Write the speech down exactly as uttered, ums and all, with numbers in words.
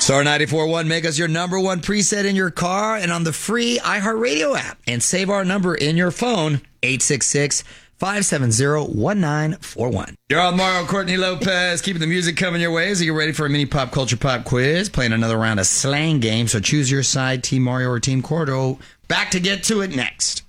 Star ninety-four point one, make us your number one preset in your car and on the free iHeartRadio app. And save our number in your phone, eight six six, five seven zero, one nine four one. You're on Mario Courtney Lopez, keeping the music coming your way. Are you ready for a mini pop culture pop quiz? Playing another round of slang game, so choose your side, Team Mario or Team Cordo. Back to get to it next.